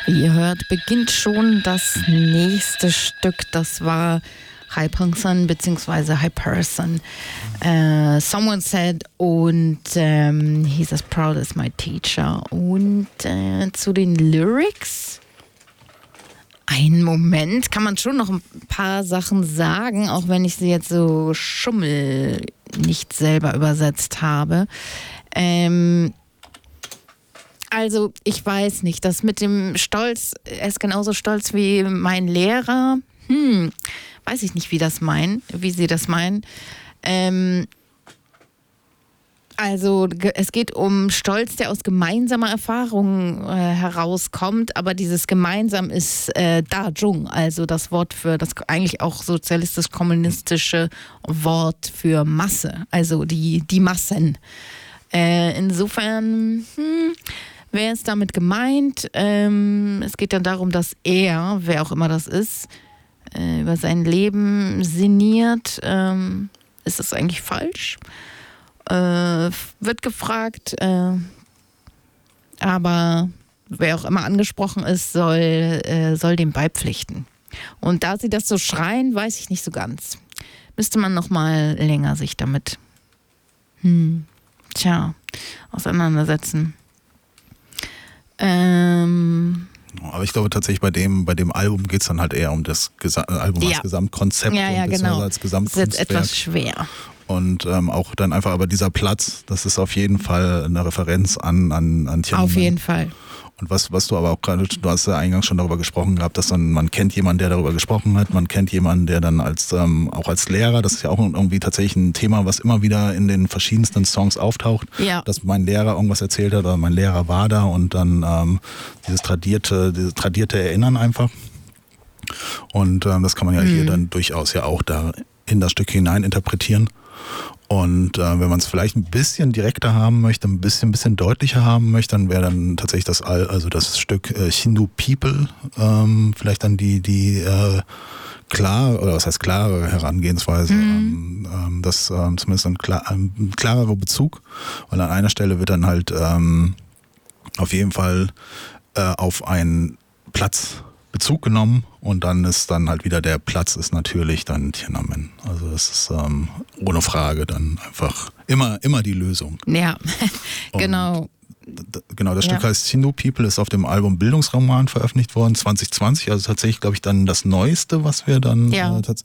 Wie ihr hört, beginnt schon das nächste Stück. Das war High Person bzw. High Person. Someone Said und He's as proud as my teacher. Und zu den Lyrics. Einen Moment, kann man schon noch ein paar Sachen sagen, auch wenn ich sie jetzt so nicht selber übersetzt habe. Also, ich weiß nicht, das mit dem Stolz, er ist genauso stolz wie mein Lehrer. Weiß ich nicht, wie sie das meinen. Also, es geht um Stolz, der aus gemeinsamer Erfahrung herauskommt, aber dieses gemeinsam ist Dajung, also das Wort für das eigentlich auch sozialistisch-kommunistische Wort für Masse, also die Massen. Insofern, wer ist damit gemeint? Es geht dann darum, dass er, wer auch immer das ist, über sein Leben sinniert. Ist das eigentlich falsch? Wird gefragt, aber wer auch immer angesprochen ist, soll dem beipflichten. Und da sie das so schreien, weiß ich nicht so ganz. Müsste man noch mal länger sich damit auseinandersetzen. Aber ich glaube tatsächlich bei dem Album geht es dann halt eher um das Album als Gesamtkonzept und genau. als Gesamtkunstwerk. Das ist jetzt etwas schwer. Und auch dann einfach aber dieser Platz, das ist auf jeden Fall eine Referenz an Tiananmen. Auf jeden Fall. Und was du aber auch gerade, du hast ja eingangs schon darüber gesprochen gehabt, dass dann man kennt jemanden, der darüber gesprochen hat, man kennt jemanden, der dann auch als Lehrer, das ist ja auch irgendwie tatsächlich ein Thema, was immer wieder in den verschiedensten Songs auftaucht, dass mein Lehrer irgendwas erzählt hat oder mein Lehrer war da und dann dieses tradierte Erinnern einfach. Und das kann man ja hier dann durchaus ja auch da in das Stück hinein interpretieren. Und wenn man es vielleicht ein bisschen direkter haben möchte, ein bisschen deutlicher haben möchte, dann wäre dann tatsächlich das Stück Hindu People vielleicht dann die klare Herangehensweise, das zumindest ein klarerer Bezug. Und an einer Stelle wird dann halt auf jeden Fall auf einen Platz Bezug genommen und dann ist dann halt wieder der Platz ist natürlich dann Tiananmen. Also das ist ohne Frage dann einfach immer die Lösung. Ja, genau. Genau, das Stück heißt Hindu People, ist auf dem Album Bildungsroman veröffentlicht worden, 2020, also tatsächlich, glaube ich, dann das Neueste, was wir dann